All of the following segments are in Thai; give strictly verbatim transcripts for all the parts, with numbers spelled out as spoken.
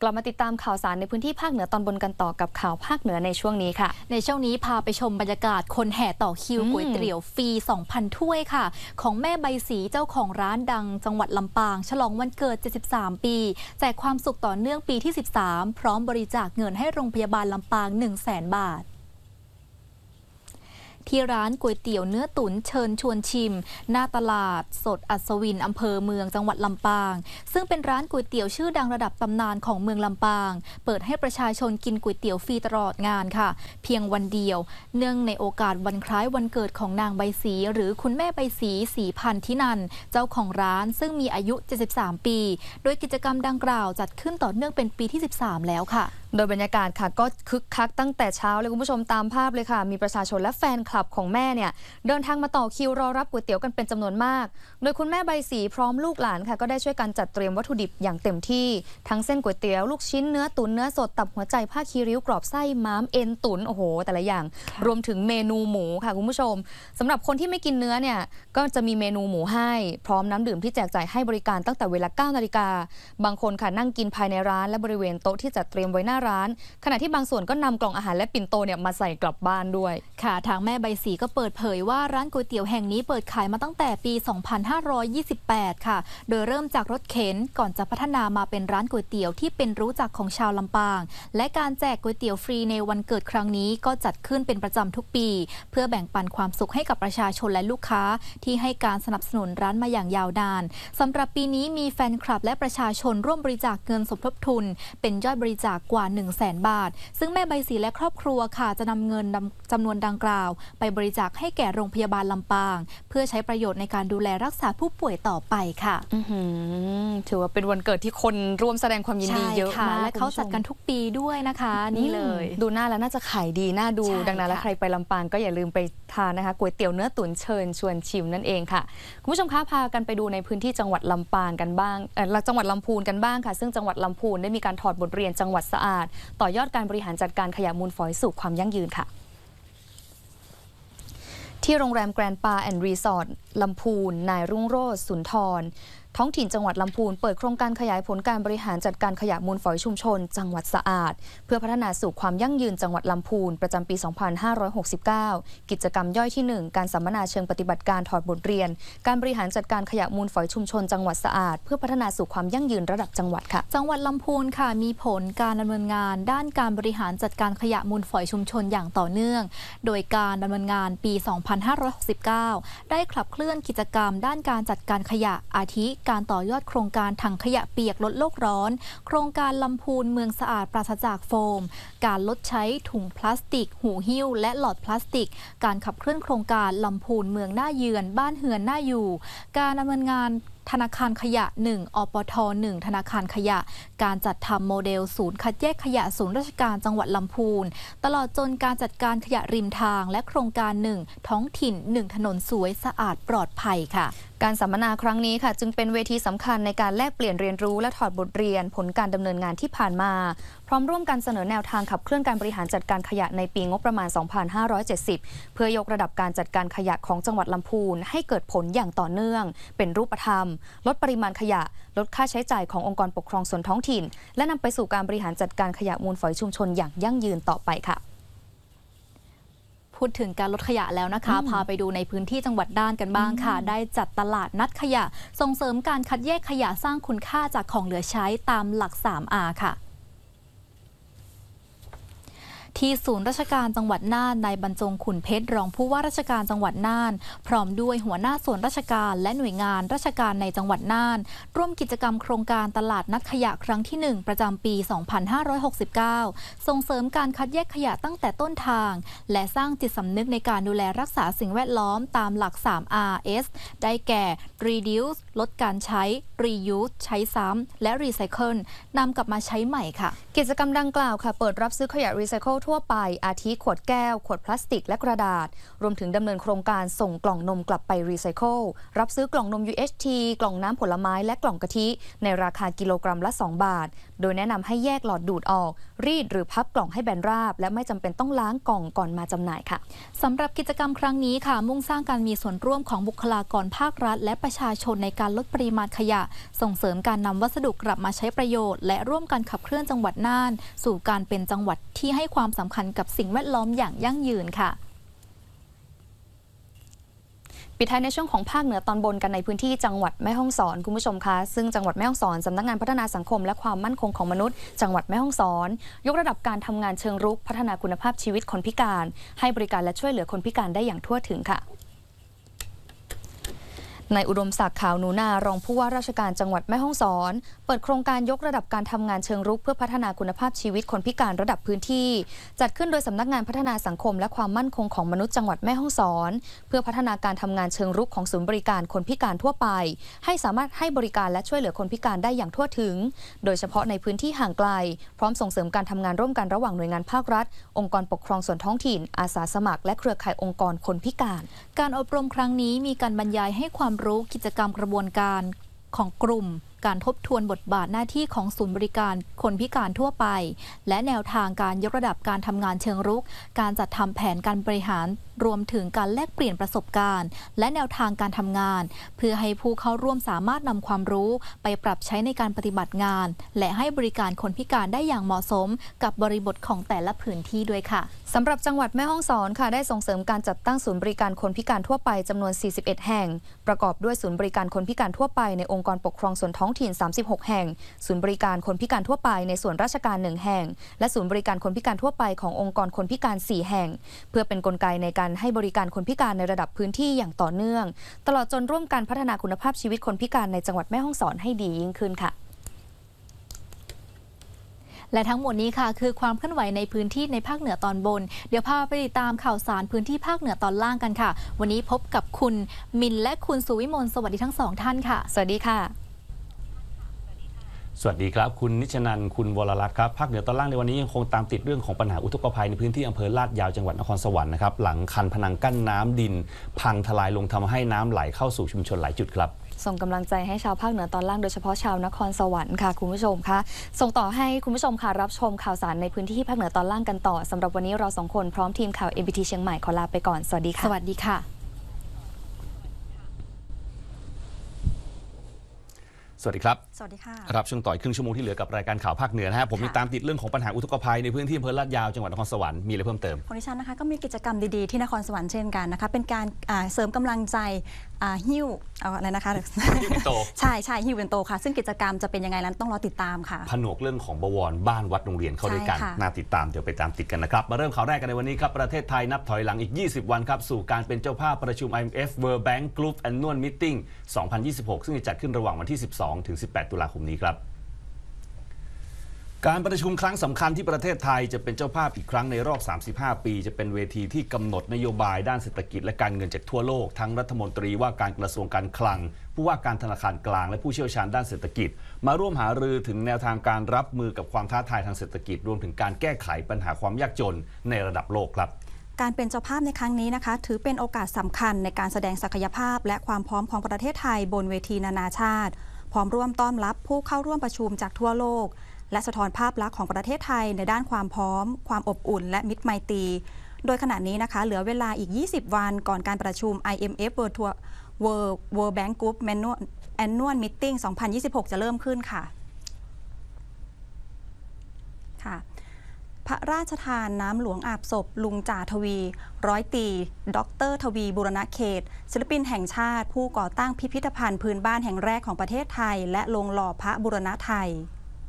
กลับมาติดตามข่าวสารในพื้นที่ภาคเหนือตอนบนกันต่อกับข่าวภาคเหนือในช่วงนี้ค่ะในช่วงนี้พาไปชมบรรยากาศคนแห่ต่อคิวก๋วยเตี๋ยวฟรี สองพัน ถ้วยค่ะของแม่ใบศรีเจ้าของร้านดังจังหวัดลำปางฉลองวันเกิดเจ็ดสิบสามปีแจกความสุขต่อเนื่องปีที่สิบสามพร้อมบริจาคเงินให้โรงพยาบาลลำปาง หนึ่งแสน บาทที่ร้านก๋วยเตี๋ยวเนื้อตุ๋นเชิญชวนชิมหน้าตลาดสดอัศวินอำเภอเมืองจังหวัดลำปางซึ่งเป็นร้านก๋วยเตี๋ยวชื่อดังระดับตำนานของเมืองลำปางเปิดให้ประชาชนกินก๋วยเตี๋ยวฟรีตลอดงานค่ะเพียงวันเดียวเนื่องในโอกาสวันคล้ายวันเกิดของนางใบศรีหรือคุณแม่ใบศรีศรีพันธินันท์เจ้าของร้านซึ่งมีอายุเจ็ดสิบสามปีโดยกิจกรรมดังกล่าวจัดขึ้นต่อเนื่องเป็นปีที่สิบสามแล้วค่ะโดยบรรยากาศค่ะก็คึกคักตั้งแต่เช้าเลยคุณผู้ชมตามภาพเลยค่ะมีประชาชนและแฟนคลับของแม่เนี่ยเดินทางมาต่อคิวรอรับก๋วยเตี๋ยวกันเป็นจำนวนมากโดยคุณแม่ใบศรีพร้อมลูกหลานค่ะก็ได้ช่วยกันจัดเตรียมวัตถุดิบอย่างเต็มที่ทั้งเส้นก๋วยเตี๋ยวลูกชิ้นเนื้อตุ๋นเนื้อสดตับหัวใจผ้าคีริ้วกรอบไส้ม้ามเอ็นตุ๋นโอ้โหแต่ละอย่างรวมถึงเมนูหมูค่ะคุณผู้ชมสำหรับคนที่ไม่กินเนื้อเนี่ยก็จะมีเมนูหมูให้พร้อมน้ำดื่มที่แจกจ่ายให้บริการตั้งแต่เวลา เก้านาฬิกาบางคนค่ะนั่งกินภายในร้านและบริเวณโต๊ะที่จัดเตรียมไว้หน้าร้านขณะที่บางส่วนก็นำกล่องอาหารและปิ่นโตเนี่ยมาใส่กลับบ้านด้วยค่ะทางแม่ใบศรีก็เปิดเผยว่าร้านก๋วยเตี๋ยวแห่งนี้เปิดขายมาตั้งแต่ปี สองพันห้าร้อยยี่สิบแปด ค่ะโดยเริ่มจากรถเข็นก่อนจะพัฒนามาเป็นร้านก๋วยเตี๋ยวที่เป็นรู้จักของชาวลำปางและการแจกก๋วยเตี๋ยวฟรีในวันเกิดครั้งนี้ก็จัดขึ้นเป็นประจำทุกปีเพื่อแบ่งปันความสุขให้กับประชาชนและลูกค้าที่ให้การสนับสนุนร้านมาอย่างยาวนานสำหรับปีนี้มีแฟนคลับและประชาชนร่วมบริจาคเงินสมทบทุนเป็นยอดบริจาคกว่า หนึ่งแสน บาทซึ่งแม่ใบศรีและครอบครัวค่ะจะนำเงินจำนวนดังกล่าวไปบริจาคให้แก่โรงพยาบาลลำปางเพื่อใช้ประโยชน์ในการดูแลรักษาผู้ป่วยต่อไปค่ะถือว่าเป็นวันเกิดที่คนร่วมแสดงความยินดีเยอะมากและเขาจัดกันทุกปีด้วยนะคะนี่เลยดูหน้าแล้วน่าจะขายดีน่าดูดังนั้นแล้วใครไปลำปางก็อย่าลืมไปทานนะคะก๋วยเตี๋ยวเนื้อตุ๋นเชิญชวนชิมนั่นเองค่ะคุณผู้ชมคะพากันไปดูในพื้นที่จังหวัดลำปางกันบ้างเออจังหวัดลำพูนกันบ้างค่ะซึ่งจังหวัดลำพูนได้มีการถอดบทเรียนจังหวัดสะอาดต่อยอดการบริหารจัดการขยะมูลฝอยสู่ความยั่งยืนค่ะที่โรงแรมแกรนด์ปาแอนด์รีสอร์ทลำพูนนายรุ่งโรจน์สุนทรท้องถิ่นจังหวัดลำพูนเปิดโครงการขยายผลการบริหารจัดการขยะมูลฝอยชุมชนจังหวัดสะอาดเพื่อพัฒนาสู่ความยั่งยืนจังหวัดลำพูนประจำปี สองพันห้าร้อยหกสิบเก้า กิจกรรมย่อยที่ หนึ่ง การสัมมนาเชิงปฏิบัติการถอดบทเรียนการบริหารจัดการขยะมูลฝอยชุมชนจังหวัดสะอาดเพื่อพัฒนาสู่ความยั่งยืนระดับจังหวัดค่ะจังหวัดลำพูนค่ะมีผลการดำเนินงานด้านการบริหารจัดการขยะมูลฝอยชุมชนอย่างต่อเนื่องโดยการดำเนินงานปี สองพันห้าร้อยหกสิบเก้า ได้ขับเคลื่อนกิจกรรมด้านการจัดการขยะอาทิการต่อยอดโครงการถังขยะเปียกลดโลกร้อนโครงการลำพูนเมืองสะอาดปราศจากโฟมการลดใช้ถุงพลาสติกหูหิ้วและหลอดพลาสติกการขับเคลื่อนโครงการลำพูนเมืองน่าเยือนบ้านเฮือนน่าอยู่การดำเนินงานธนาคารขยะ หนึ่ง อปท หนึ่ง ธนาคารขยะการจัดทำโมเดลศูนย์คัดแยกขยะศูนย์ราชการจังหวัดลำพูนตลอดจนการจัดการขยะริมทางและโครงการ หนึ่ง ท้องถิ่น หนึ่ง ถนนสวยสะอาดปลอดภัยค่ะการสัมมนาครั้งนี้ค่ะจึงเป็นเวทีสำคัญในการแลกเปลี่ยนเรียนรู้และถอดบทเรียนผลการดำเนินงานที่ผ่านมาพร้อมร่วมกันเสนอแนวทางขับเคลื่อนการบริหารจัดการขยะในปีงบประมาณ สองพันห้าร้อยเจ็ดสิบ เพื่อยกระดับการจัดการขยะของจังหวัดลำพูนให้เกิดผลอย่างต่อเนื่องเป็นรูปธรรมลดปริมาณขยะลดค่าใช้จ่ายขององค์กรปกครองส่วนท้องถิ่นและนำไปสู่การบริหารจัดการขยะมูลฝอยชุมชนอย่างยั่งยืนต่อไปค่ะพูดถึงการลดขยะแล้วนะคะพาไปดูในพื้นที่จังหวัดน่านกันบ้างค่ะได้จัดตลาดนัดขยะส่งเสริมการคัดแยกขยะสร้างคุณค่าจากของเหลือใช้ตามหลัก สาม อาร์ ค่ะที่ศูนย์ราชการจังหวัดน่านนายบรรจงขุนเพชรรองผู้ว่าราชการจังหวัดน่านพร้อมด้วยหัวหน้าส่วนราชการและหน่วยงานราชการในจังหวัดน่านร่วมกิจกรรมโครงการตลาดนัดขยะครั้งที่หนึ่งประจำปี สองพันห้าร้อยหกสิบเก้า ส่งเสริมการคัดแยกขยะตั้งแต่ต้นทางและสร้างจิตสำนึกในการดูแลรักษาสิ่งแวดล้อมตามหลัก สาม อาร์ เอส ได้แก่ reduce ลดการใช้ reuse ใช้ซ้ำและ recycle นำกลับมาใช้ใหม่ค่ะกิจกรรมดังกล่าวค่ะเปิดรับซื้อขยะรีไซเคิลทั่วไปอาทิขวดแก้วขวดพลาสติกและกระดาษรวมถึงดำเนินโครงการส่งกล่องนมกลับไปรีไซเคิลรับซื้อกล่องนม ยู เอช ที กล่องน้ำผลไม้และกล่องกะทิในราคากิโลกรัมละสองบาทโดยแนะนำให้แยกหลอดดูดออกรีดหรือพับกล่องให้แบนราบและไม่จำเป็นต้องล้างกล่องก่อนมาจำหน่ายค่ะสำหรับกิจกรรมครั้งนี้ค่ะมุ่งสร้างการมีส่วนร่วมของบุคลากรภาครัฐและประชาชนในการลดปริมาณขยะส่งเสริมการนำวัสดุกลับมาใช้ประโยชน์และร่วมกันขับเคลื่อนจังหวัดน่านสู่การเป็นจังหวัดที่ให้ความสำคัญกับสิ่งแวดล้อมอย่างยั่งยืนค่ะปิดท้ายในช่วงของภาคเหนือตอนบนกันในพื้นที่จังหวัดแม่ฮ่องสอนคุณผู้ชมคะซึ่งจังหวัดแม่ฮ่องสอนสำนักงานพัฒนาสังคมและความมั่นคงของมนุษย์จังหวัดแม่ฮ่องสอนยกระดับการทำงานเชิงรุกพัฒนาคุณภาพชีวิตคนพิการให้บริการและช่วยเหลือคนพิการได้อย่างทั่วถึงค่ะนายอุดมศักดิ์ขาวหนูนารองผู้ว่าราชการจังหวัดแม่ฮ่องสอนเปิดโครงการยกระดับการทำงานเชิงรุกเพื่อพัฒนาคุณภาพชีวิตคนพิการระดับพื้นที่จัดขึ้นโดยสำนักงานพัฒนาสังคมและความมั่นคงของมนุษย์จังหวัดแม่ฮ่องสอนเพื่อพัฒนาการทำงานเชิงรุกของศูนย์บริการคนพิการทั่วไปให้สามารถให้บริการและช่วยเหลือคนพิการได้อย่างทั่วถึงโดยเฉพาะในพื้นที่ห่างไกลพร้อมส่งเสริมการทำงานร่วมกันระหว่างหน่วยงานภาครัฐองค์กรปกครองส่วนท้องถิ่นอาสาสมัครและเครือข่ายองค์กรคนพิการการอบรมครั้งนี้มีการบรรยายให้ความรู้กิจกรรมกระบวนการของกลุ่มการทบทวนบทบาทหน้าที่ของศูนย์บริการคนพิการทั่วไปและแนวทางการยกระดับการทำงานเชิงรุกการจัดทำแผนการบริหารรวมถึงการแลกเปลี่ยนประสบการณ์และแนวทางการทำงานเพื่อให้ผู้เข้าร่วมสามารถนำความรู้ไปปรับใช้ในการปฏิบัติงานและให้บริการคนพิการได้อย่างเหมาะสมกับบริบทของแต่ละพื้นที่ด้วยค่ะสำหรับจังหวัดแม่ฮ่องสอนค่ะได้ส่งเสริมการจัดตั้งศูนย์บริการคนพิการทั่วไปจำนวนสี่สิบเอ็ดแห่งประกอบด้วยศูนย์บริการคนพิการทั่วไปในองค์กรปกครองส่วนท้องถิ่นสามสิบหกแห่งศูนย์บริการคนพิการทั่วไปในส่วนราชการหนึ่งแห่งและศูนย์บริการคนพิการทั่วไปขององค์กรคนพิการสี่แห่งเพื่อเป็นกลไกในการให้บริการคนพิการในระดับพื้นที่อย่างต่อเนื่องตลอดจนร่วมกันพัฒนาคุณภาพชีวิตคนพิการในจังหวัดแม่ฮ่องสอนให้ดียิ่งขึ้นค่ะและทั้งหมดนี้ค่ะคือความเคลื่อนไหวในพื้นที่ในภาคเหนือตอนบนเดี๋ยวพาไปติดตามข่าวสารพื้นที่ภาคเหนือตอนล่างกันค่ะวันนี้พบกับคุณมินและคุณสุวิมลสวัสดีทั้งสองท่านค่ะสวัสดีค่ะสวัสดีครับคุณนิชนันท์คุณวรรัตน์ครับภาคเหนือตอนล่างในวันนี้ยังคงตามติดเรื่องของปัญหาอุทกภัยในพื้นที่อำเภอลาดยาวจังหวัดนครสวรรค์นะครับหลังคันพนังกั้นน้ำดินพังทลายลงทำให้น้ำไหลเข้าสู่ชุมชนหลายจุดครับส่งกำลังใจให้ชาวภาคเหนือตอนล่างโดยเฉพาะชาวนครสวรรค์ค่ะคุณผู้ชมคะส่งต่อให้คุณผู้ชมค่ะรับชมข่าวสารในพื้นที่ภาคเหนือตอนล่างกันต่อสำหรับวันนี้เราสองคนพร้อมทีมข่าว เอ็ม บี ที เชียงใหม่ขอลาไปก่อนสวัสดีค่ะสวัสดีค่ะสวัสดีครับสวัสดีค่ะครับช่วงต่ออีกครึ่งชั่วโมงที่เหลือกับรายการข่าวภาคเหนือนะฮะผมยังตามติดเรื่องของปัญหาอุทกภัยในพื้นที่อำเภอลาดยาวจังหวัดนครสวรรค์มีอะไรเพิ่มเติมของดิฉันนะคะก็มีกิจกรรมดีๆที่นครสวรรค์เช่นกันนะคะเป็นการเสริมกำลังใจหิ้วอะไรนะคะหิ้วเป็นโตใช่ใช่หิ้วเป็นโตค่ะซึ่งกิจกรรมจะเป็นยังไงนั้นต้องรอติดตามค่ะผนวกเรื่องของบวรบ้านวัดโรงเรียนเข้าด้วยกันน่าติดตามเดี๋ยวไปตามติดกันนะครับมาเริ่มข่าวแรกกันในวันนี้ครับประเทศไทยนับถอยหลังอีกยี่สิบวันครับสู่การเป็นเจ้าภาพประชุม ไอ เอ็ม เอฟ World Bank Group Annual Meeting สองพันยี่สิบหกซึ่งจะจัดขึ้นระหว่างวันที่สิบสองถึงสิบแปดตุลาคมนี้ครับการประชุมครั้งสำคัญที่ประเทศไทยจะเป็นเจ้าภาพอีกครั้งในรอบสามสิบห้าปีจะเป็นเวทีที่กำหนดนโยบายด้านเศรษฐกิจและการเงินจากทั่วโลกทั้งรัฐมนตรีว่าการกระทรวงการคลังผู้ว่าการธนาคารกลางและผู้เชี่ยวชาญด้านเศรษฐกิจมาร่วมหารือถึงแนวทางการรับมือกับความท้าทายทางเศรษฐกิจรวมถึงการแก้ไขปัญหาความยากจนในระดับโลกครับการเป็นเจ้าภาพในครั้งนี้นะคะถือเป็นโอกาสสำคัญในการแสดงศักยภาพและความพร้อมของประเทศไทยบนเวทีนานาชาติพร้อมร่วมต้อนรับผู้เข้าร่วมประชุมจากทั่วโลกและสะท้อนภาพลักษณ์ของประเทศไทยในด้านความพร้อมความอบอุ่นและมิตรไมตรีโดยขณะนี้นะคะเหลือเวลาอีกยี่สิบวันก่อนการประชุม ไอ เอ็ม เอฟ World World World Bank Group Annual Meeting สองพันยี่สิบหกจะเริ่มขึ้นค่ะค่ะพระราชทานน้ำหลวงอาบศพลุงจ่าทวีร้อยตรีดรทวีบูรณเขตศิลปินแห่งชาติผู้ก่อตั้งพิพิธภัณฑ์พื้นบ้านแห่งแรกของประเทศไทยและโรงหล่อพระบูรณะไทย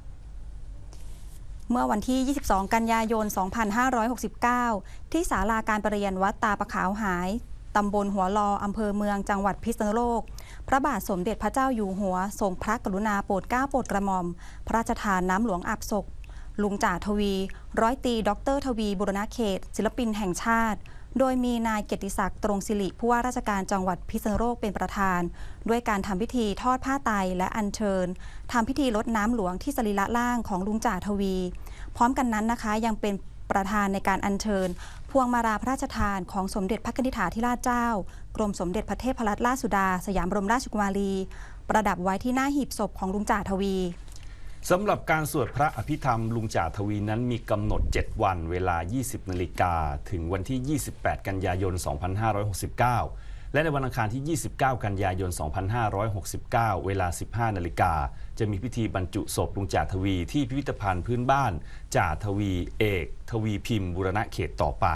เมื่อวันที่ยี่สิบสองกันยายนสองพันห้าร้อยหกสิบเก้าที่ศาลาการประเรียนวัดตาปะขาวหายตำบลหัวลออำเภอเมืองจังหวัดพิษณุโลกพระบาทสมเด็จพระเจ้าอยู่หัวทรงพระกรุณาโปรดเกล้าโปรดกระหม่อมพระราชทานน้ำหลวงอาบศพลุงจ่าทวีร้อยตรีดรทวีบูรณเขตศิลปินแห่งชาติโดยมีนายเกียรติศักดิ์ตรงศิริผู้ว่าราชการจังหวัดพิษณุโลกเป็นประธานด้วยการทำพิธีทอดผ้าไตรและอัญเชิญทำพิธีรดน้ำหลวงที่สรีระล่างของลุงจ่าทวีพร้อมกันนั้นนะคะยังเป็นประธานในการอัญเชิญพวงมาลาพระราชทานของสมเด็จพระนิธิธิราชเจ้ากรมสมเด็จพระเทพรัตนราชสุดาสยามบรมราชกุมารีประดับไว้ที่หน้าหีบศพของลุงจ่าทวีสำหรับการสวดพระอภิธรรมลุงจ่าทวีนั้นมีกำหนดเจ็ดวันเวลา ยี่สิบนาฬิกาถึงวันที่ ยี่สิบแปดกันยายน สองพันห้าร้อยหกสิบเก้า และในวันอังคารที่ ยี่สิบเก้ากันยายน สองพันห้าร้อยหกสิบเก้า เวลา สิบห้านาฬิกาจะมีพิธีบรรจุศพลุงจ่าทวีที่พิพิธภัณฑ์พื้นบ้านจ่าทวีเอกทวีพิมพ์บูรณะเขตต่อไป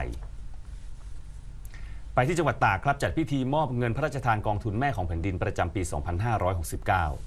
ไปที่จังหวัดตากครับจัดพิธีมอบเงินพระราชทานกองทุนแม่ของแผ่นดินประจำปี สองพันห้าร้อยหกสิบเก้า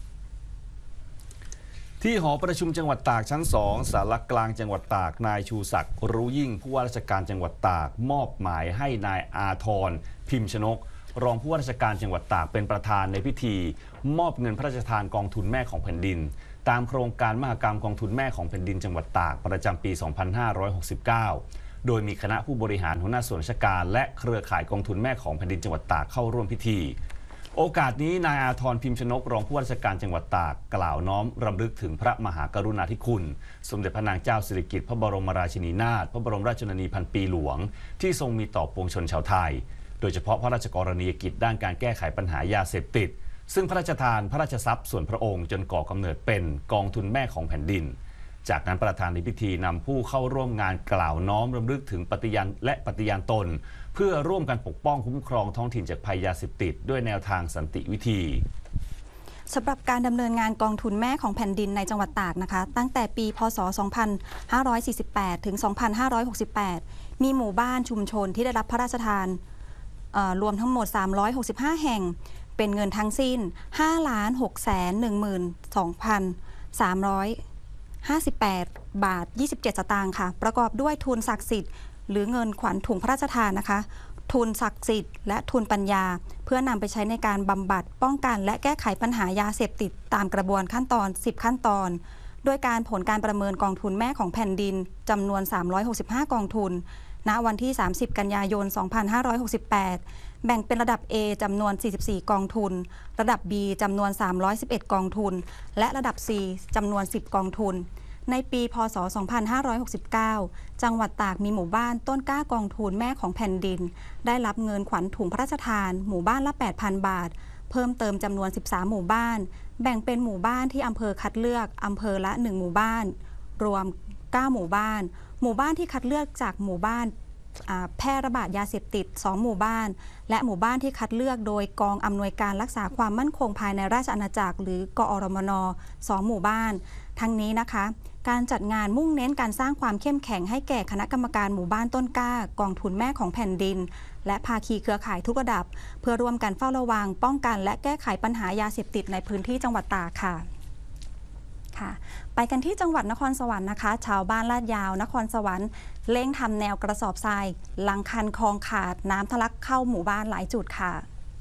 ที่หอประชุมจังหวัดตากชั้นสองศาลากลางจังหวัดตากนายชูศักดิ์รู้ยิ่งผู้ว่าราชการจังหวัดตากมอบหมายให้นายอาทรพิมพ์ชนกรองผู้ว่าราชการจังหวัดตากเป็นประธานในพิธีมอบเงินพระราชทานกองทุนแม่ของแผ่นดินตามโครงการมหกรรมกองทุนแม่ของแผ่นดินจังหวัดตากประจำปี สองพันห้าร้อยหกสิบเก้า โดยมีคณะผู้บริหารหัวหน้าส่วนราชการและเครือข่ายกองทุนแม่ของแผ่นดินจังหวัดตากเข้าร่วมพิธีโอกาสนี้นายอาทรพิมพ์ชนกรองผู้ว่าราชการจังหวัดตากกล่าวน้อมรำลึกถึงพระมหากรุณาธิคุณสมเด็จพระนางเจ้าสิริกิติ์พระบรมราชินีนาถพระบรมราชชนนีพันปีหลวงที่ทรงมีต่อปวงชนชาวไทยโดยเฉพาะพระราชกรณียกิจด้านการแก้ไขปัญหายาเสพติดซึ่งพระราชทานพระราชทรัพย์ส่วนพระองค์จนก่อกำเนิดเป็นกองทุนแม่ของแผ่นดินจากนั้นประธานในพิธีนำผู้เข้าร่วมงานกล่าวน้อมรำลึกถึงปฏิญาณและปฏิญาณตนเพื่อร่วมกันปกป้องคุ้มครองท้องถิ่นจากภัยยาเสพติดด้วยแนวทางสันติวิธีสำหรับการดำเนินงานกองทุนแม่ของแผ่นดินในจังหวัดตากนะคะตั้งแต่ปีพ.ศ. สองพันห้าร้อยสี่สิบแปด ถึง สองพันห้าร้อยหกสิบแปด มีหมู่บ้านชุมชนที่ได้รับพระราชทานรวมทั้งหมดสามร้อยหกสิบห้าแห่งเป็นเงินทั้งสิ้น ห้าล้านหกแสนหนึ่งหมื่นสองพันสามร้อยห้าสิบแปด บาท ยี่สิบเจ็ด สตางค์ค่ะประกอบด้วยทุนศักดิ์สิทธิ์หรือเงินขวัญถุงพระราชทานนะคะทุนศักดิ์สิทธิ์และทุนปัญญาเพื่อนำไปใช้ในการบำบัดป้องกันและแก้ไขปัญหายาเสพติดตามกระบวนขั้นตอนสิบขั้นตอนโดยการผลการประเมินกองทุนแม่ของแผ่นดินจำนวนสามร้อยหกสิบห้ากองทุนณวันที่สามสิบกันยายนสองพันห้าร้อยหกสิบแปดแบ่งเป็นระดับ A จำนวนสี่สิบสี่กองทุนระดับ B จำนวนสามร้อยสิบเอ็ดกองทุนและระดับ C จำนวนสิบกองทุนในปีพ.ศ. สองพันห้าร้อยหกสิบเก้าจังหวัดตากมีหมู่บ้านต้นกล้ากองทุนแม่ของแผ่นดินได้รับเงินขวัญถุงพระราชทานหมู่บ้านละ แปดพัน บาทเพิ่มเติมจำนวนสิบสามหมู่บ้านแบ่งเป็นหมู่บ้านที่อำเภอคัดเลือกอำเภอละหนึ่งหมู่บ้านรวมเก้าหมู่บ้านหมู่บ้านที่คัดเลือกจากหมู่บ้านแพร่ระบาดยาเสพติดสองหมู่บ้านและหมู่บ้านที่คัดเลือกโดยกองอำนวยการรักษาความมั่นคงภายในราชอาณาจักรหรือกอรมนสองหมู่บ้านทั้งนี้นะคะการจัดงานมุ่งเน้นการสร้างความเข้มแข็งให้แก่คณะกรรมการหมู่บ้านต้นกล้ากองทุนแม่ของแผ่นดินและภาคีเครือข่ายทุกระดับเพื่อร่วมกันเฝ้าระวังป้องกันและแก้ไขปัญหายาเสพติดในพื้นที่จังหวัดตากค่ะค่ะไปกันที่จังหวัดนครสวรรค์นะคะชาวบ้านลาดยาวนครสวรรค์เร่งทำแนวกระสอบทรายหลังคันคลองขาดน้ำทะลักเข้าหมู่บ้านหลายจุดค่ะ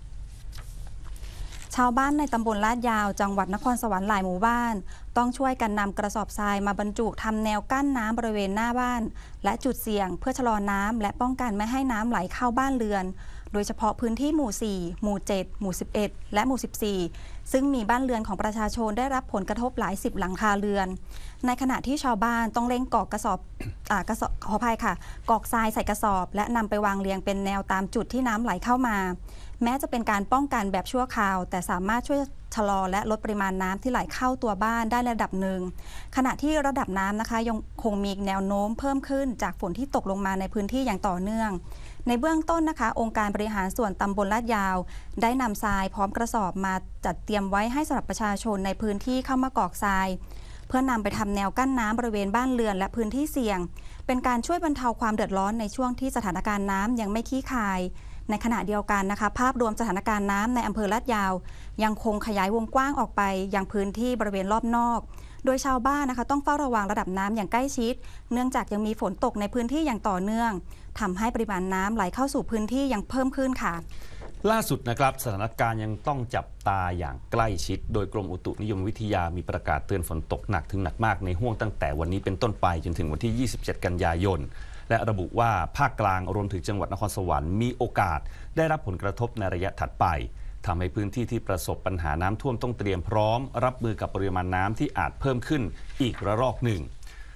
ชาวบ้านในตำบลลาดยาวจังหวัดนครสวรรค์หลายหมู่บ้านต้องช่วยกันนำกระสอบทรายมาบรรจุทำแนวกั้นน้ำบริเวณหน้าบ้านและจุดเสี่ยงเพื่อชะลอน้ำและป้องกันไม่ให้น้ำไหลเข้าบ้านเรือนโดยเฉพาะพื้นที่หมู่สี่หมู่เจ็ดหมู่สิบเอ็ดและหมู่สิบสี่ซึ่งมีบ้านเรือนของประชาชนได้รับผลกระทบหลายสิบหลังคาเรือนในขณะที่ชาวบ้านต้องเร่งกอกกระสอบอ่ากระสอบขออภัยค่ะกอกทรายใส่กระสอบและนำไปวางเรียงเป็นแนวตามจุดที่น้ำไหลเข้ามาแม้จะเป็นการป้องกันแบบชั่วคราวแต่สามารถช่วยชะลอและลดปริมาณน้ำที่ไหลเข้าตัวบ้านได้ระดับหนึ่งขณะที่ระดับน้ำนะคะยังคงมีแนวโน้มเพิ่มขึ้นจากฝนที่ตกลงมาในพื้นที่อย่างต่อเนื่องในเบื้องต้นนะคะองค์การบริหารส่วนตำบลลาดยาวได้นำทรายพร้อมกระสอบมาจัดเตรียมไว้ให้สำหรับประชาชนในพื้นที่เข้ามากอกทรายเพื่อนำไปทำแนวกั้นน้ำบริเวณบ้านเรือนและพื้นที่เสี่ยงเป็นการช่วยบรรเทาความเดือดร้อนในช่วงที่สถานการณ์น้ำยังไม่คลี่คลายในขณะเดียวกันนะคะภาพรวมสถานการณ์น้ำในอำเภอลาดยาวยังคงขยายวงกว้างออกไปยังพื้นที่บริเวณรอบนอกโดยชาวบ้านนะคะต้องเฝ้าระวังระดับน้ำอย่างใกล้ชิดเนื่องจากยังมีฝนตกในพื้นที่อย่างต่อเนื่องทำให้ปริมาณน้ำไหลเข้าสู่พื้นที่ยังเพิ่มขึ้นค่ะล่าสุดนะครับสถานการณ์ยังต้องจับตาอย่างใกล้ชิดโดยกรมอุตุนิยมวิทยามีประกาศเตือนฝนตกหนักถึงหนักมากในห้วงตั้งแต่วันนี้เป็นต้นไปจนถึงวันที่ยี่สิบเจ็ดกันยายนและระบุว่าภาคกลางรวมถึงจังหวัดนครสวรรค์มีโอกาสได้รับผลกระทบในระยะถัดไปทำให้พื้นที่ที่ประสบปัญหาน้ำท่วมต้องเตรียมพร้อมรับมือกับปริมาณน้ำที่อาจเพิ่มขึ้นอีกระลอกหนึ่ง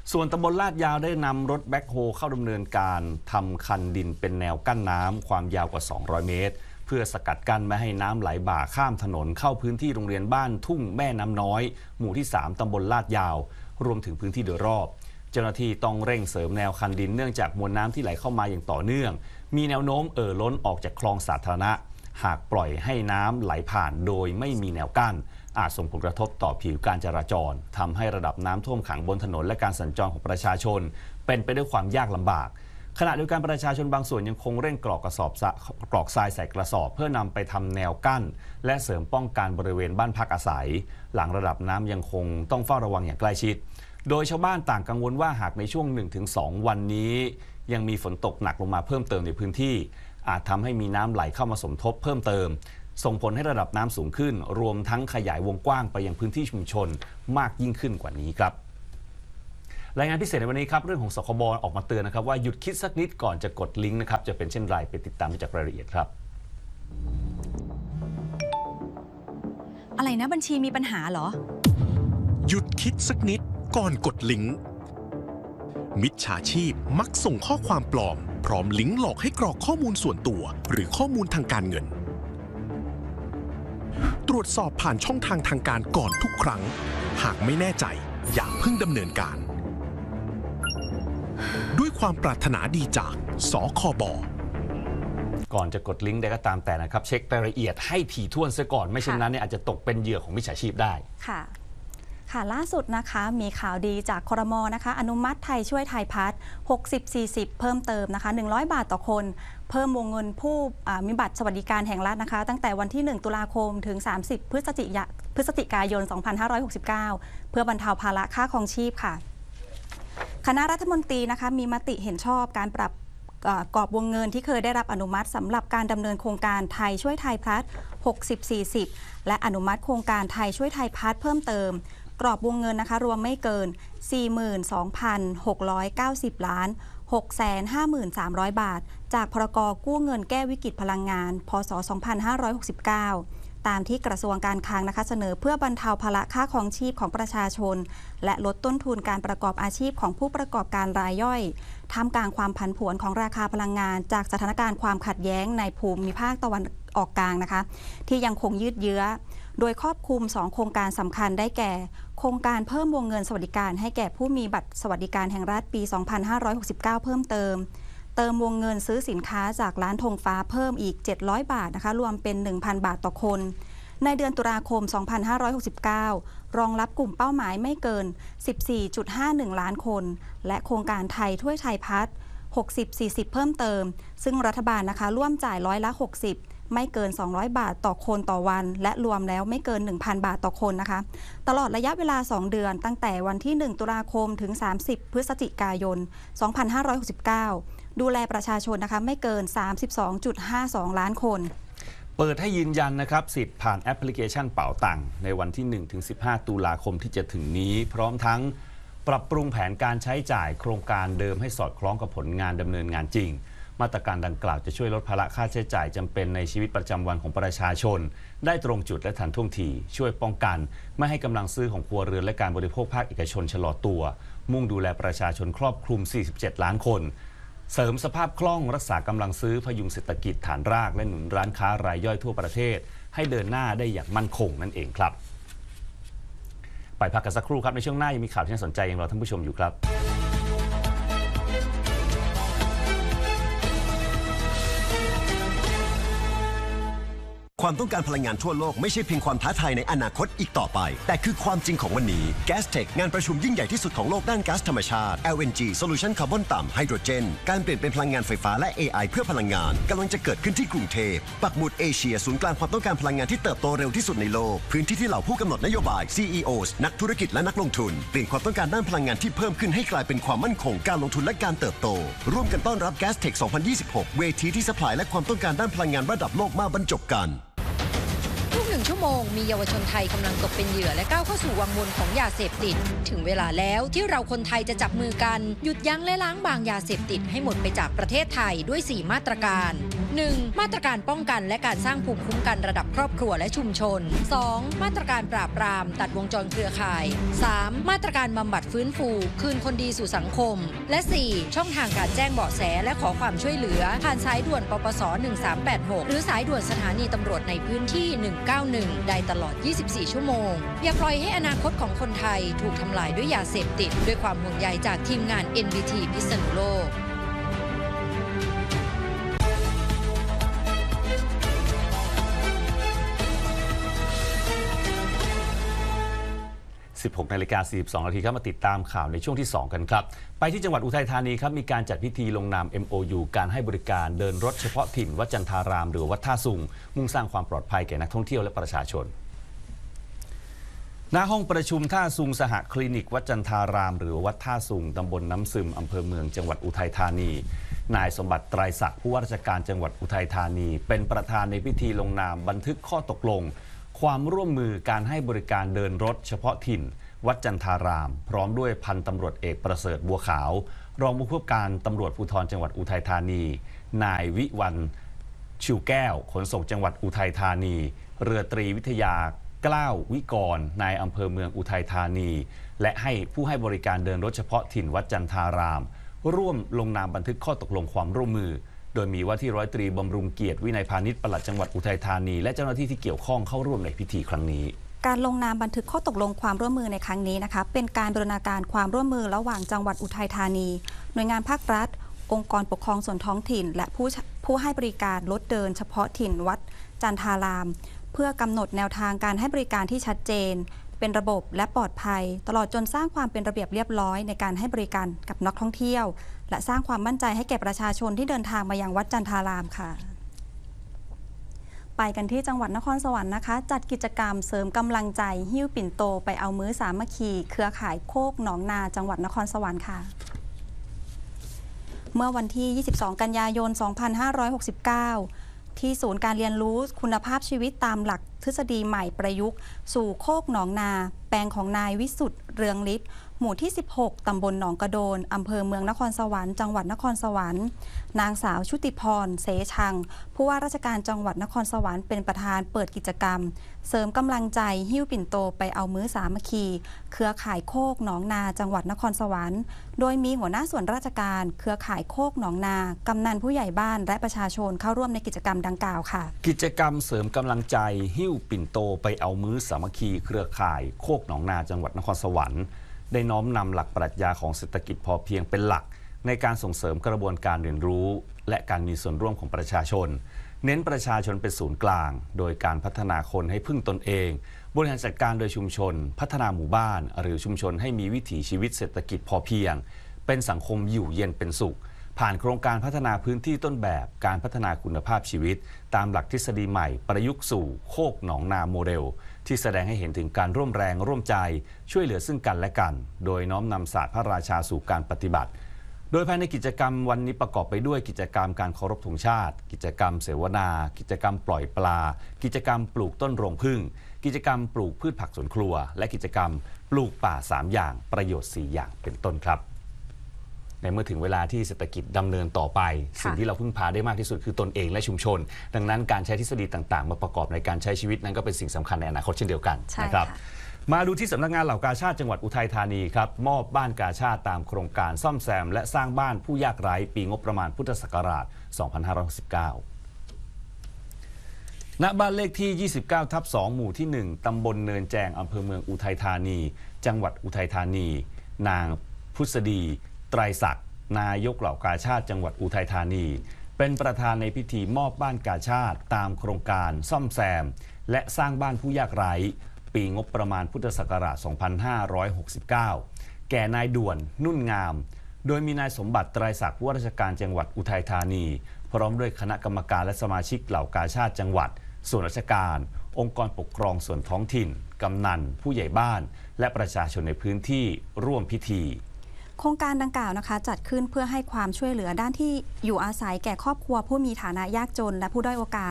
ส่วนตำบลลาดยาวได้นำรถแบ็คโฮเข้าดำเนินการทำคันดินเป็นแนวกั้นน้ำความยาวกว่าสองร้อยเมตรเพื่อสกัดกั้นไม่ให้น้ำไหลบ่าข้ามถนนเข้าพื้นที่โรงเรียนบ้านทุ่งแม่น้ำน้อยหมู่ที่สามตำบลลาดยาวรวมถึงพื้นที่โดยรอบเจ้าหน้าที่ต้องเร่งเสริมแนวคันดินเนื่องจากมวลน้ำที่ไหลเข้ามาอย่างต่อเนื่องมีแนวโน้มเอ่อล้นออกจากคลองสาธารณะหากปล่อยให้น้ำไหลผ่านโดยไม่มีแนวกั้นอาจส่งผลกระทบต่อผิวการจราจรทำให้ระดับน้ำท่วมขังบนถนนและการสัญจรของประชาชนเป็นไปด้วยความยากลำบากขณะเดียวกันประชาชนบางส่วนยังคงเร่งกรอกกระสอบกรอกทรายใส่กระสอบเพื่อนำไปทำแนวกั้นและเสริมป้องกันบริเวณบ้านพักอาศัยหลังระดับน้ำยังคงต้องเฝ้าระวังอย่างใกล้ชิดโดยชาวบ้านต่างกังวลว่าหากในช่วง หนึ่งถึงสอง วันนี้ยังมีฝนตกหนักลงมาเพิ่มเติมในพื้นที่อาจทำให้มีน้ำไหลเข้ามาสมทบเพิ่มเติมส่งผลให้ระดับน้ำสูงขึ้นรวมทั้งขยายวงกว้างไปยังพื้นที่ชุมชนมากยิ่งขึ้นกว่านี้ครับรายงานพิเศษในวันนี้ครับเรื่องของสคบออกมาเตือนนะครับว่าหยุดคิดสักนิดก่อนจะกดลิงก์นะครับจะเป็นเช่นไรไปติดตามจากรายละเอียดครับอะไรนะบัญชีมีปัญหาเหรอหยุดคิดสักนิดก่อนกดลิงก์มิจฉาชีพมักส่งข้อความปลอมพร้อมลิงก์หลอกให้กรอกข้อมูลส่วนตัวหรือข้อมูลทางการเงินตรวจสอบผ่านช่องทางทางการก่อนทุกครั้งหากไม่แน่ใจอย่าเพิ่งดำเนินการด้วยความปรารถนาดีจากสคบก่อนจะกดลิงก์ใดก็ตามแต่นะครับเช็ครายละเอียดให้ถี่ถ้วนซะก่อนไม่เช่นนั้นเนี่ยอาจจะตกเป็นเหยื่อของมิจฉาชีพได้ค่ะค่ะล่าสุดนะคะมีข่าวดีจากครม.นะคะอนุมัติไทยช่วยไทยพัฒน์หกสิบ สี่สิบเพิ่มเติมนะคะหนึ่งร้อยบาทต่อคนเพิ่มวงเงินผู้มีบัตรสวัสดิการแห่งรัฐนะคะตั้งแต่วันที่หนึ่งตุลาคมถึงสามสิบพฤศจิกายนพฤศจิกายนสองพันห้าร้อยหกสิบเก้าเพื่อบรรเทาภาระค่าครองชีพค่ะคณะรัฐมนตรีนะคะมีมติเห็นชอบการปรับกรอบวงเงินที่เคยได้รับอนุมัติสำหรับการดำเนินโครงการไทยช่วยไทยพัฒน์หกสิบ สี่สิบและอนุมัติโครงการไทยช่วยไทยพัฒน์เพิ่มเติมกรอบวงเงินนะคะรวมไม่เกิน สี่หมื่นสองพันหกร้อยเก้าสิบ ล้าน หกแสนห้าหมื่นสามร้อย บาทจากพรก.กู้เงินแก้วิกฤตพลังงานพ.ศ. สองพันห้าร้อยหกสิบเก้าตามที่กระทรวงการคลังนะคะเสนอเพื่อบรรเทาภาระค่าครองชีพของประชาชนและลดต้นทุนการประกอบอาชีพของผู้ประกอบการรายย่อยท่ามกลางความผันผวนของราคาพลังงานจากสถานการณ์ความขัดแย้งในภูมิภาคตะวันออกกลางนะคะที่ยังคงยืดเยื้อโดยครอบคลุมสองโครงการสำคัญได้แก่โครงการเพิ่มวงเงินสวัสดิการให้แก่ผู้มีบัตรสวัสดิการแห่งรัฐปี สองพันห้าร้อยหกสิบเก้า เพิ่มเติมเติมวงเงินซื้อสินค้าจากร้านธงฟ้าเพิ่มอีกเจ็ดร้อยบาทนะคะรวมเป็น หนึ่งพัน บาทต่อคนในเดือนตุลาคม สองพันห้าร้อยหกสิบเก้ารองรับกลุ่มเป้าหมายไม่เกิน สิบสี่จุดห้าหนึ่ง ล้านคนและโครงการไทยช่วยไทยพัฒน์หกสิบ สี่สิบ เพิ่มเติมซึ่งรัฐบาลนะคะร่วมจ่ายร้อยละหกสิบไม่เกินสองร้อยบาทต่อคนต่อวันและรวมแล้วไม่เกิน หนึ่งพัน บาทต่อคนนะคะตลอดระยะเวลาสองเดือนตั้งแต่วันที่หนึ่งตุลาคมถึงสามสิบพฤศจิกายนสองพันห้าร้อยหกสิบเก้าดูแลประชาชนนะคะไม่เกิน สามสิบสองจุดห้าสอง ล้านคนเปิดให้ยืนยันนะครับสิทธิ์ผ่านแอปพลิเคชันเป๋าตังค์ในวันที่ หนึ่งถึงสิบห้า ตุลาคมที่จะถึงนี้พร้อมทั้งปรับปรุงแผนการใช้จ่ายโครงการเดิมให้สอดคล้องกับผลงานดำเนินงานจริงมาตรการดังกล่าวจะช่วยลดภาระค่าใช้จ่ายจำเป็นในชีวิตประจำวันของประชาชนได้ตรงจุดและทันท่วงทีช่วยป้องกันไม่ให้กำลังซื้อของครัวเรือนและการบริโภคภาคเอกชนชะลอตัวมุ่งดูแลประชาชนครอบคลุม สี่สิบเจ็ด ล้านคนเสริมสภาพคล่องรักษากำลังซื้อพยุงเศรษฐกิจฐานรากและหนุนร้านค้ารายย่อยทั่วประเทศให้เดินหน้าได้อย่างมั่นคงนั่นเองครับไปพักกันสักครู่ครับในช่วงหน้ายังมีข่าวที่น่าสนใจยังรอท่านผู้ชมอยู่ครับความต้องการพลังงานทั่วโลกไม่ใช่เพียงความท้าทายในอนาคตอีกต่อไปแต่คือความจริงของวันนี้ Gastech งานประชุมยิ่งใหญ่ที่สุดของโลกด้านก๊าซธรรมชาติ แอล เอ็น จี Solution คาร์บอนต่ำไฮโดรเจนการเปลี่ยนเป็นพลังงานไฟฟ้าและ เอ ไอ เพื่อพลังงานกำลังจะเกิดขึ้นที่กรุงเทพปักหมุดเอเชียศูนย์กลางความต้องการพลังงานที่เติบโตเร็วที่สุดในโลกพื้นที่ที่เหล่าผู้กำหนดนโยบาย ซี อี โอ นักธุรกิจและนักลงทุนเปลี่ยนความต้องการด้านพลังงานที่เพิ่มขึ้นให้กลายเป็นความมั่นคงการลงทุนและการเติบโตร่วมกันต้อนรับ Gastech สองพันยี่สิบหกเวทีที่ซัพพลายและความต้องการด้านพลังงานระดับโลกมาบรรจบกันหนึ่งชั่วโมงมีเยาวชนไทยกำลังตกเป็นเหยื่อและก้าวเข้าสู่วังวนของยาเสพติดถึงเวลาแล้วที่เราคนไทยจะจับมือกันหยุดยั้งและล้างบางยาเสพติดให้หมดไปจากประเทศไทยด้วยสี่มาตรการ หนึ่ง มาตรการป้องกันและการสร้างภูมิคุ้มกันระดับครอบครัวและชุมชน สอง มาตรการปราบปรามตัดวงจรเครือข่าย สาม มาตรการบำบัดฟื้นฟูคืนคนดีสู่สังคมและ สี่ ช่องทางการแจ้งเบาะแสและขอความช่วยเหลือผ่านสายด่วนปปสหนึ่งสามแปดหกหรือสายด่วนสถานีตำรวจในพื้นที่หนึ่งเก้าหนึ่งได้ตลอดยี่สิบสี่ชั่วโมงอย่าปล่อยให้อนาคตของคนไทยถูกทำลายด้วยยาเสพติดด้วยความห่วงใยจากทีมงาน เอ็น บี ที พิษณุโลกสิบหกนาฬิกาสี่สิบสองนาทีครับมาติดตามข่าวในช่วงที่สองกันครับไปที่จังหวัดอุทัยธานีครับมีการจัดพิธีลงนาม เอ็ม โอ ยู การให้บริการเดินรถเฉพาะถิ่นวัดจันทารามหรือวัดท่าสุงมุ่งสร้างความปลอดภัยแก่นักท่องเที่ยวและประชาชนณห้องประชุมท่าสุงสหคลินิกวัดจันทารามหรือวัดท่าสุงตำบลน้ำซึมอำเภอเมืองจังหวัดอุทัยธานีนายสมบัติไตรศักดิ์ผู้ว่าราชการจังหวัดอุทัยธานีเป็นประธานในพิธีลงนามบันทึกข้อตกลงความร่วมมือการให้บริการเดินรถเฉพาะถิ่นวัดจันทารามพร้อมด้วยพันตำรวจเอกประเสริฐบัวขาวรองผู้กำกับการตำรวจภูธรจังหวัดอุทัยธานีนายวิวันชิวแก้วขนส่งจังหวัดอุทัยธานีเรือตรีวิทยากล้าววิกรนายอำเภอเมืองอุทัยธานีและให้ผู้ให้บริการเดินรถเฉพาะถิ่นวัดจันทารามร่วมลงนามบันทึกข้อตกลงความร่วมมือโดยมีว่าที่ร้อยตรีบำรุงเกียรติวินัยพาณิชย์ปลัดจังหวัดอุทัยธานีและเจ้าหน้าที่ที่เกี่ยวข้องเข้าร่วมในพิธีครั้งนี้การลงนามบันทึกข้อตกลงความร่วมมือในครั้งนี้นะคะเป็นการบูรณาการความร่วมมือระหว่างจังหวัดอุทัยธานีหน่วยงานภาครัฐองค์กรปกครองส่วนท้องถิ่นและผู้ผู้ให้บริการรถเดินเฉพาะถิ่นวัดจันทารามเพื่อกำหนดแนวทางการให้บริการที่ชัดเจนเป็นระบบและปลอดภัยตลอดจนสร้างความเป็นระเบียบเรียบร้อยในการให้บริการกับนักท่องเที่ยวและสร้างความมั่นใจให้แก่ประชาชนที่เดินทางมายังวัดจันทารามค่ะไปกันที่จังหวัดนครสวรรค์นะคะจัดกิจกรรมเสริมกำลังใจหิ้วปิ่นโตไปเอามื้อสามัคคีเครือข่ายโคกหนองนาจังหวัดนครสวรรค์ค่ะเมื่อวันที่ยี่สิบสองกันยายนสองพันห้าร้อยหกสิบเก้าที่ศูนย์การเรียนรู้คุณภาพชีวิตตามหลักทฤษฎีใหม่ประยุกต์สู่โคกหนองนาแปลงของนายวิสุทธิ์เรืองฤทธิ์หมู่ที่สิบหกตำบลหนองกระโดนอำเภอเมืองนครสวรรค์จังหวัดนครสวรรค์นางสาวชุติพรเสชังผู้ว่าราชการจังหวัดนครสวรรค์เป็นประธานเปิดกิจกรรมเสริมกำลังใจหิ้วปิ่นโตไปเอามื้อสามัคคีเครือข่ายโคกหนองนาจังหวัดนครสวรรค์โดยมีหัวหน้าส่วนราชการเครือข่ายโคกหนองนากำนันผู้ใหญ่บ้านและประชาชนเข้าร่วมในกิจกรรมดังกล่าวค่ะกิจกรรมเสริมกำลังใจหิ้วปิ่นโตไปเอามื้อสามัคคีเครือข่ายโคกหนองนาจังหวัดนครสวรรค์ได้น้อมนำหลักปรัชญาของเศรษฐกิจพอเพียงเป็นหลักในการส่งเสริมกระบวนการเรียนรู้และการมีส่วนร่วมของประชาชนเน้นประชาชนเป็นศูนย์กลางโดยการพัฒนาคนให้พึ่งตนเองบริหารจัดการโดยชุมชนพัฒนาหมู่บ้านหรือชุมชนให้มีวิถีชีวิตเศรษฐกิจพอเพียงเป็นสังคมอยู่เย็นเป็นสุขผ่านโครงการพัฒนาพื้นที่ต้นแบบการพัฒนาคุณภาพชีวิตตามหลักทฤษฎีใหม่ประยุกต์สู่โคกหนองนาโมเดลที่แสดงให้เห็นถึงการร่วมแรงร่วมใจช่วยเหลือซึ่งกันและกันโดยน้อมนำศาสตร์พระราชาสู่การปฏิบัติโดยภายในกิจกรรมวันนี้ประกอบไปด้วยกิจกรรมการเคารพธงชาติกิจกรรมเสวนากิจกรรมปล่อยปลากิจกรรมปลูกต้นโรงผึ้งกิจกรรมปลูกพืชผักสวนครัวและกิจกรรมปลูกป่าสามอย่างประโยชน์สี่อย่างเป็นต้นครับในเมื่อถึงเวลาที่เศรษฐกิจดำเนินต่อไปสิ่งที่เราพึ่งพาได้มากที่สุดคือตนเองและชุมชนดังนั้นการใช้ทฤษฎีต่างๆมาประกอบในการใช้ชีวิตนั้นก็เป็นสิ่งสำคัญในอนาคตเช่นเดียวกันนะครับมาดูที่สำนักงานเหล่ากาชาดจังหวัดอุทัยธานีครับมอบบ้านกาชาดตามโครงการซ่อมแซมและสร้างบ้านผู้ยากไร้ปีงบประมาณพุทธศักราชสองพันห้าร้อยหกสิบเก้าณบ้านเลขที่ยี่สิบเก้าทับสองหมู่ที่หนึ่งตำบลเนินแจงอำเภอเมืองอุทัยธานีจังหวัดอุทัยธานีนางพุษดีไตรศักดิ์นายกเหล่ากาชาดจังหวัดอุทัยธานีเป็นประธานในพิธีมอบบ้านกาชาดตามโครงการซ่อมแซมและสร้างบ้านผู้ยากไร้ปีงบประมาณพุทธศักราชสองพันห้าร้อยหกสิบเก้าแก่นายด่วนนุ่นงามโดยมีนายสมบัติไตรศักดิ์ผู้ว่าราชการจังหวัดอุทัยธานีพร้อมด้วยคณะกรรมการและสมาชิกเหล่ากาชาดจังหวัดส่วนราชการองค์กรปกครองส่วนท้องถิ่นกำนันผู้ใหญ่บ้านและประชาชนในพื้นที่ร่วมพิธีโครงการดังกล่าวนะคะจัดขึ้นเพื่อให้ความช่วยเหลือด้านที่อยู่อาศัยแก่ครอบครัวผู้มีฐานะยากจนและผู้ด้อยโอกาส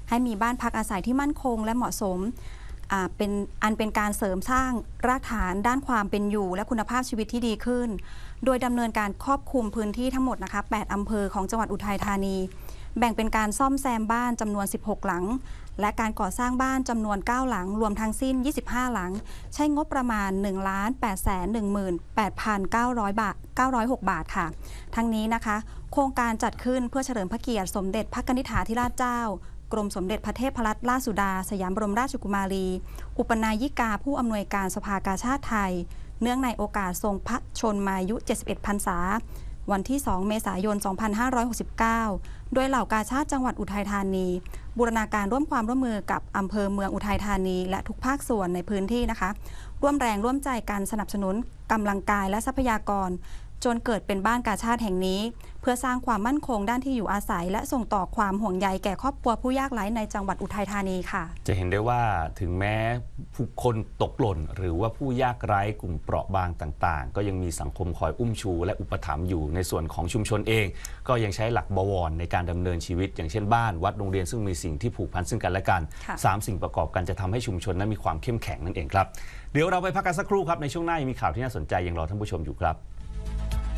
ให้มีบ้านพักอาศัยที่มั่นคงและเหมาะสมอ่าเป็นอันเป็นการเสริมสร้างรากฐานด้านความเป็นอยู่และคุณภาพชีวิตที่ดีขึ้นโดยดำเนินการครอบคลุมพื้นที่ทั้งหมดนะคะแปดอำเภอของจังหวัดอุทัยธานีแบ่งเป็นการซ่อมแซมบ้านจำนวนสิบหกหลังและการก่อสร้างบ้านจำนวนเก้าหลังรวมทั้งสิ้นยี่สิบห้าหลังใช้งบประมาณ หนึ่งล้านแปดแสนหนึ่งหมื่นแปดพันเก้าร้อย บาทเก้าร้อยหกบาทค่ะทั้งนี้นะคะโครงการจัดขึ้นเพื่อเฉลิมพระเกียรติสมเด็จพระกนิษฐาธิราชเจ้ากรมสมเด็จพระเทพรัตนราชสุดาสยามบรมราชกุมารีอุปนายิกาผู้อำนวยการสภากาชาดไทยเนื่องในโอกาสทรงพระชนมายุเจ็ดสิบเอ็ดพรรษาวันที่สองเมษายนสองพันห้าร้อยหกสิบเก้าโดยเหล่ากาชาดจังหวัดอุทัยธานีบูรณาการร่วมความร่วมมือกับอำเภอเมืองอุทัยธานีและทุกภาคส่วนในพื้นที่นะคะร่วมแรงร่วมใจกันสนับสนุนกำลังกายและทรัพยากรจนเกิดเป็นบ้านกาชาดแห่งนี้เพื่อสร้างความมั่นคงด้านที่อยู่อาศัยและส่งต่อความห่วงใยแก่ครอบครัวผู้ยากไร้ในจังหวัดอุทัยธานีค่ะจะเห็นได้ว่าถึงแม้ผู้คนตกหล่นหรือว่าผู้ยากไร้กลุ่มเปราะบางต่างๆก็ยังมีสังคมคอยอุ้มชูและอุปถัมภ์อยู่ในส่วนของชุมชนเองก็ยังใช้หลักบวรในการดำเนินชีวิตอย่างเช่นบ้านวัดโรงเรียนซึ่งมีสิ่งที่ผูกพันซึ่งกันและกันสามสิ่งประกอบกันจะทำให้ชุมชนนั้นมีความเข้มแข็งนั่นเองครับเดี๋ยวเราไปพักกันสักครู่ครับในช่วงหน้ายังมีข่าวที่น่าสนใจยังรอท่านผู้ชมอยู่ครับ